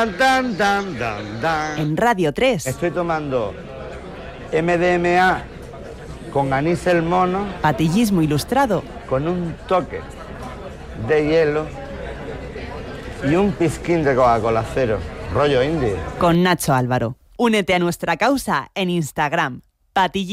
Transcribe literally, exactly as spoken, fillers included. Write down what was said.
tan, tan, tan, tan, tan. En Radio tres. Estoy tomando M D M A con anís el mono. Patillismo ilustrado. Con un toque de hielo y un pizquín de Coca-Cola cero. Rollo indie. Con Nacho Álvaro. Únete a nuestra causa en Instagram. Patillismo.